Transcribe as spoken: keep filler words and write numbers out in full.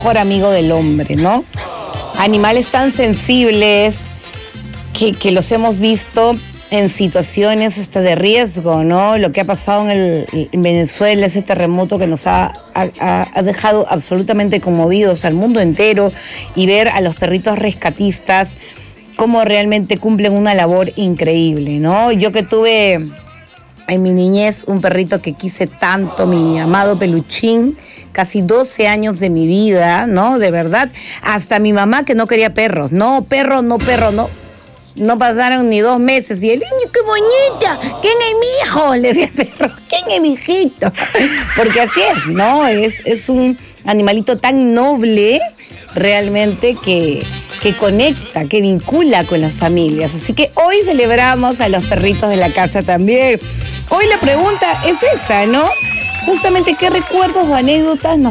mejor amigo del hombre, ¿no? Animales tan sensibles que, que los hemos visto en situaciones hasta de riesgo, ¿no? Lo que ha pasado en, el, en Venezuela, ese terremoto que nos ha, ha, ha dejado absolutamente conmovidos al mundo entero, y ver a los perritos rescatistas cómo realmente cumplen una labor increíble, ¿no? Yo que tuve en mi niñez un perrito que quise tanto, mi amado Peluchín, casi doce años de mi vida, ¿no? De verdad, hasta mi mamá que no quería perros, no, perro, no, perro, no. No pasaron ni dos meses y el niño, qué bonita, ¿quién es mi hijo? Le decía el perro, ¿quién es mi hijito? Porque así es, ¿no? Es, es un animalito tan noble realmente que, que conecta, que vincula con las familias. Así que hoy celebramos a los perritos de la casa también. Hoy la pregunta es esa, ¿no? Justamente, ¿qué recuerdos o anécdotas nos